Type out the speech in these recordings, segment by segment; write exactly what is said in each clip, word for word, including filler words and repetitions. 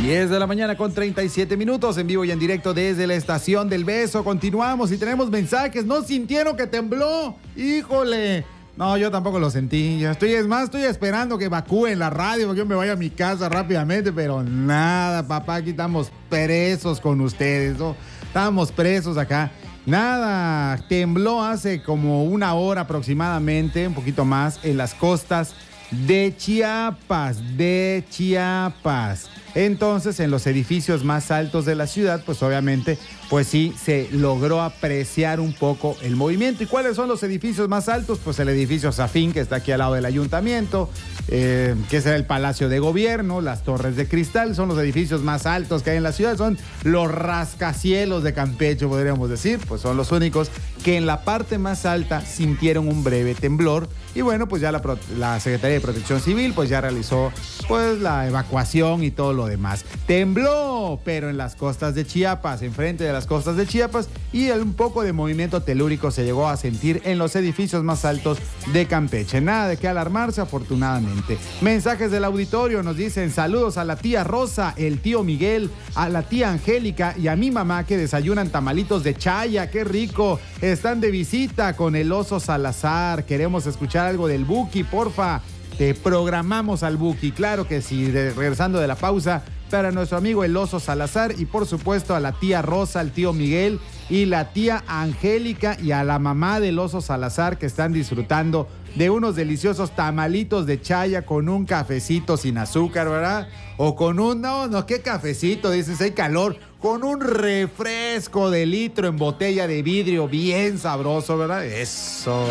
diez de la mañana con treinta y siete minutos en vivo y en directo desde la Estación del Beso. Continuamos y tenemos mensajes. ¿No sintieron que tembló? ¡Híjole! No, yo tampoco lo sentí. Yo estoy, es más, estoy esperando que evacúen la radio porque yo me vaya a mi casa rápidamente, pero nada, papá, aquí estamos presos con ustedes, ¿no? Estamos presos acá. Nada, tembló hace como una hora aproximadamente, un poquito más, en las costas de Chiapas, de Chiapas. Entonces, en los edificios más altos de la ciudad, pues obviamente, pues sí, se logró apreciar un poco el movimiento. ¿Y cuáles son los edificios más altos? Pues el edificio Zafín, que está aquí al lado del ayuntamiento, eh, que es el Palacio de Gobierno, las Torres de Cristal, son los edificios más altos que hay en la ciudad, son los rascacielos de Campeche, podríamos decir, pues son los únicos que en la parte más alta sintieron un breve temblor. Y bueno, pues ya la, la Secretaría de Protección Civil pues ya realizó pues la evacuación y todo lo demás. Tembló, pero en las costas de Chiapas, enfrente de las costas de Chiapas, y un poco de movimiento telúrico se llegó a sentir en los edificios más altos de Campeche. Nada de qué alarmarse, afortunadamente. Mensajes del auditorio nos dicen: saludos a la tía Rosa, el tío Miguel, a la tía Angélica y a mi mamá que desayunan tamalitos de chaya. ¡Qué rico! Están de visita con el Oso Salazar. Queremos escuchar algo del Buki, porfa. Te programamos al Buki, claro que sí, de, regresando de la pausa, para nuestro amigo el Oso Salazar y por supuesto a la tía Rosa, al tío Miguel y la tía Angélica y a la mamá del Oso Salazar, que están disfrutando de unos deliciosos tamalitos de chaya con un cafecito sin azúcar, ¿verdad? O con un, no, no, ¿qué cafecito? Dices, hay calor, con un refresco de litro en botella de vidrio bien sabroso, ¿verdad? Eso.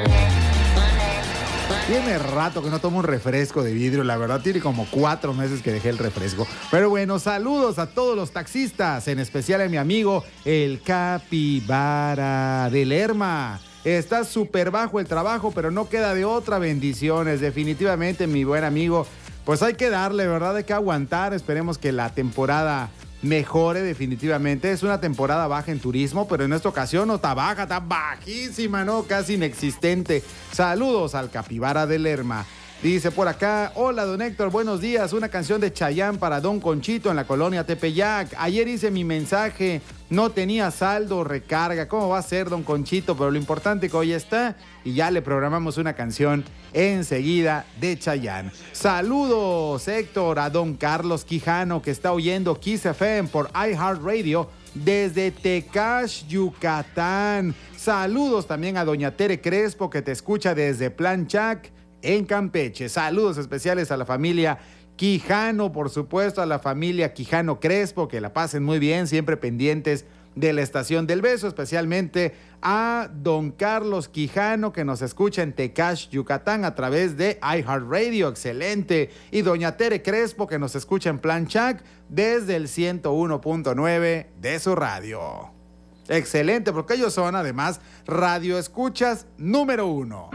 Tiene rato que no tomo un refresco de vidrio, la verdad, tiene como cuatro meses que dejé el refresco. Pero bueno, saludos a todos los taxistas, en especial a mi amigo el Capibara de Lerma. Está súper bajo el trabajo, pero no queda de otra. Bendiciones, definitivamente, mi buen amigo. Pues hay que darle, ¿verdad? Hay que aguantar. Esperemos que la temporada mejore definitivamente. Es una temporada baja en turismo, pero en esta ocasión no está baja, está bajísima, ¿no? Casi inexistente. Saludos al Capibara de Lerma. Dice por acá: hola, don Héctor, buenos días. Una canción de Chayanne para don Conchito en la colonia Tepeyac. Ayer hice mi mensaje, no tenía saldo, recarga. ¿Cómo va a ser, don Conchito? Pero lo importante es que hoy está y ya le programamos una canción enseguida de Chayanne. Saludos, Héctor, a don Carlos Quijano, que está oyendo Kiss F M por iHeartRadio desde Tecash, Yucatán. Saludos también a doña Tere Crespo, que te escucha desde Plan Chac en Campeche. Saludos especiales a la familia Quijano, por supuesto, a la familia Quijano Crespo, que la pasen muy bien, siempre pendientes de la Estación del Beso, especialmente a don Carlos Quijano, que nos escucha en Tecash, Yucatán, a través de iHeartRadio, excelente, y doña Tere Crespo, que nos escucha en Plan Chac desde el ciento uno punto nueve de su radio. Excelente, porque ellos son además radio escuchas número uno.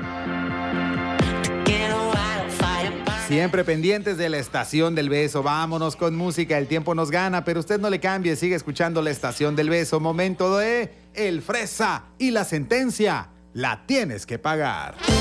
Siempre pendientes de la Estación del Beso. Vámonos con música, el tiempo nos gana, pero usted no le cambie, sigue escuchando la Estación del Beso. Momento de El Fresa y la sentencia la tienes que pagar.